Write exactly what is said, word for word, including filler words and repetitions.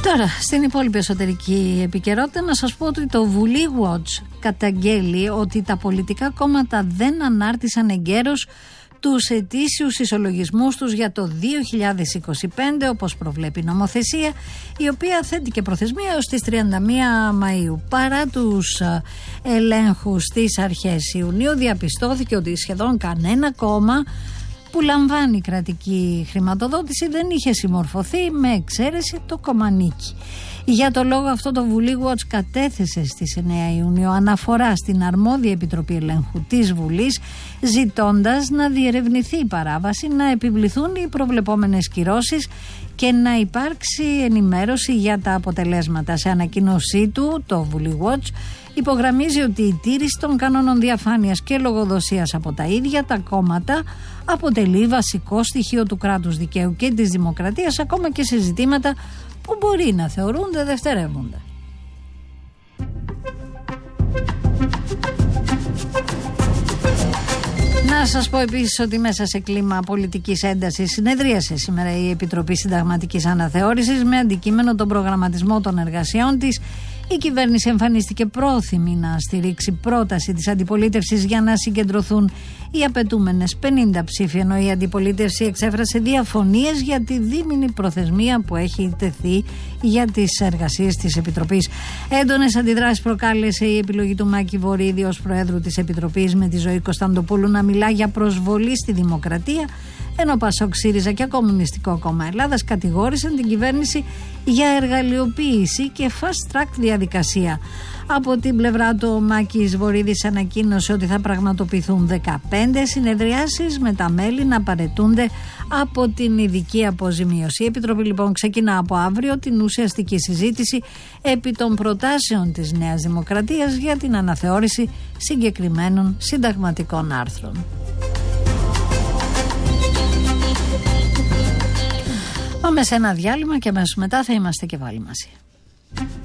Τώρα, στην υπόλοιπη εσωτερική επικαιρότητα, να σας πω ότι το Βουλή Watch καταγγέλει ότι τα πολιτικά κόμματα δεν ανάρτησαν εγκαίρως τους ετήσιους ισολογισμούς τους για το δύο χιλιάδες είκοσι πέντε, όπως προβλέπει η νομοθεσία, η οποία θέτει και προθεσμία έως τις τριάντα μία Μαΐου. Παρά τους ελέγχους στις αρχές Ιουνίου, διαπιστώθηκε ότι σχεδόν κανένα κόμμα που λαμβάνει κρατική χρηματοδότηση δεν είχε συμμορφωθεί, με εξαίρεση το Κομμανίκι. Για το λόγο αυτό, το Βουλή Watch κατέθεσε στις εννέα Ιουνίου αναφορά στην αρμόδια Επιτροπή Ελέγχου της Βουλής, ζητώντας να διερευνηθεί η παράβαση, να επιβληθούν οι προβλεπόμενες κυρώσεις και να υπάρξει ενημέρωση για τα αποτελέσματα. Σε ανακοίνωσή του, το Βουλή Watch υπογραμμίζει ότι η τήρηση των κανόνων διαφάνειας και λογοδοσίας από τα ίδια τα κόμματα αποτελεί βασικό στοιχείο του κράτους δικαίου και της δημοκρατίας, ακόμα και σε ζητήματα που μπορεί να θεωρούνται δευτερεύοντα. Να σας πω επίσης ότι μέσα σε κλίμα πολιτικής έντασης συνεδρίασε σήμερα η Επιτροπή Συνταγματικής Αναθεώρησης με αντικείμενο τον προγραμματισμό των εργασιών της. Η κυβέρνηση εμφανίστηκε πρόθυμη να στηρίξει πρόταση της αντιπολίτευσης για να συγκεντρωθούν οι απαιτούμενες πενήντα ψήφοι, ενώ η αντιπολίτευση εξέφρασε διαφωνίες για τη δίμηνη προθεσμία που έχει τεθεί για τις εργασίες της Επιτροπής. Έντονες αντιδράσεις προκάλεσε η επιλογή του Μάκη Βορίδη ως Προέδρου της Επιτροπής, με τη Ζωή Κωνσταντοπούλου να μιλά για προσβολή στη δημοκρατία, ενώ Πασόκ, ΣΥΡΙΖΑ και Κομμουνιστικό Κόμμα Ελλάδας κατηγόρησαν την κυβέρνηση για εργαλειοποίηση και fast track διαδικασία. Από την πλευρά του, ο Μάκης Βορίδης ανακοίνωσε ότι θα πραγματοποιηθούν δεκαπέντε συνεδριάσεις με τα μέλη να παραιτούνται από την ειδική αποζημίωση. Η Επιτροπή λοιπόν ξεκινά από αύριο την ουσιαστική συζήτηση επί των προτάσεων της Νέας Δημοκρατίας για την αναθεώρηση συγκεκριμένων συνταγματικών άρθρων. Πάμε σε ένα διάλειμμα και αμέσως μετά θα είμαστε και πάλι μαζί.